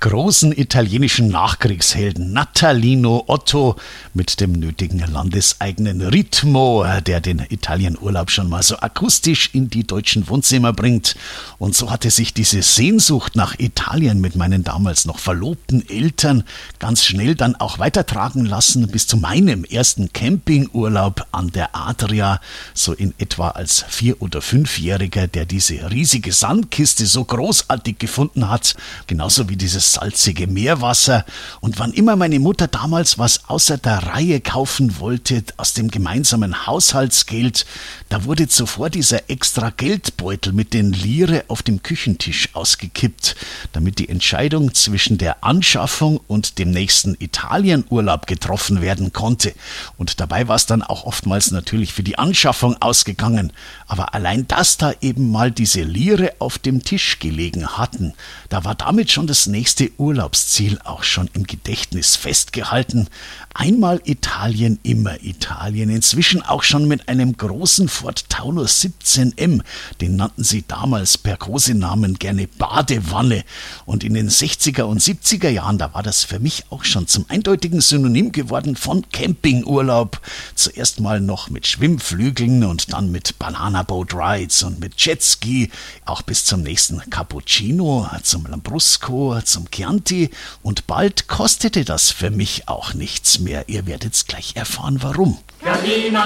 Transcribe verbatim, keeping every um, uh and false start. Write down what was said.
großen italienischen Nachkriegshelden Natalino Otto mit dem nötigen landeseigenen Ritmo, der den Italienurlaub schon mal so akustisch in die deutschen Wohnzimmer bringt. Und so hatte sich diese Sehnsucht nach Italien mit meinen damals noch verlobten Eltern ganz schnell dann auch weitertragen lassen bis zu meinem ersten Campingurlaub an der Adria, so in etwa als Vier- oder Fünfjähriger, der diese riesige Sandkiste so großartig gefunden hat, genauso wie dieses salzige Meerwasser. Und wann immer meine Mutter damals was außer der Reihe kaufen wollte aus dem gemeinsamen Haushaltsgeld, da wurde zuvor dieser extra Geldbeutel mit den Lire auf dem Küchentisch ausgekippt, damit die Entscheidung zwischen der Anschaffung und dem nächsten Italienurlaub getroffen werden konnte. Und dabei war es dann auch oftmals natürlich für die Anschaffung ausgegangen. Aber allein, dass da eben mal diese Lire auf dem Tisch gelegen hatten, da war damit schon das nächste Urlaubsziel auch schon im Gedächtnis festgehalten. Einmal Italien, immer Italien. Inzwischen auch schon mit einem großen Ford Taunus siebzehn M. Den nannten sie damals per Kosenamen gerne Badewanne. Und in den sechziger und siebziger Jahren, da war das für mich auch schon zum eindeutigen Synonym geworden von Campingurlaub. Zuerst mal noch mit Schwimmflügeln und dann mit Banana Boat Rides und mit Jetski, auch bis zum nächsten Cappuccino, zum Lambrusco, zum Chianti. Und bald kostete das für mich auch nichts mehr. Ihr werdet gleich erfahren, warum.